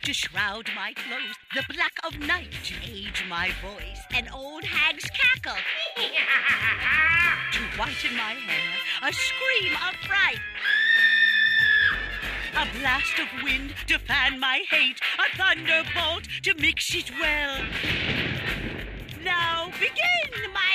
to shroud my clothes, the black of night to age my voice, an old hag's cackle to whiten my hair, a scream of fright, a blast of wind to fan my hate, a thunderbolt to mix it well. Now begin!